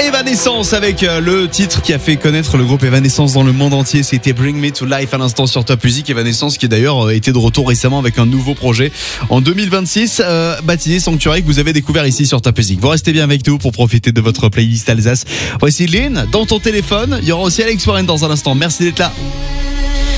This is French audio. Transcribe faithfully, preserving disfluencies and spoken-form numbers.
Evanescence avec le titre qui a fait connaître le groupe Evanescence dans le monde entier. C'était Bring Me to Life à l'instant sur Top Music. Evanescence qui d'ailleurs était de retour récemment avec un nouveau projet en deux mille vingt-six euh, baptisé Sanctuary, que vous avez découvert ici sur Top Music. Vous restez bien avec nous pour profiter de votre playlist Alsace. Voici Lynn dans ton téléphone. Il y aura aussi Alex Warren dans un instant. Merci d'être là.